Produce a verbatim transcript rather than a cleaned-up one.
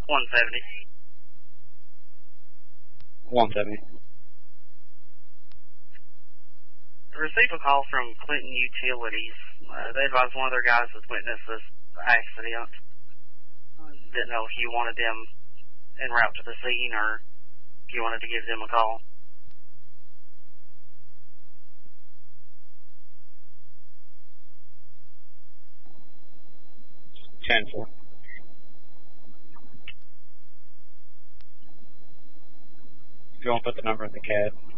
one seventy. one seventy. Received a call from Clinton Utilities. Uh, they advised one of their guys has witnessed this accident. Didn't know if you wanted them en route to the scene or if you wanted to give them a call. ten four. If you want to put the number in the C A D.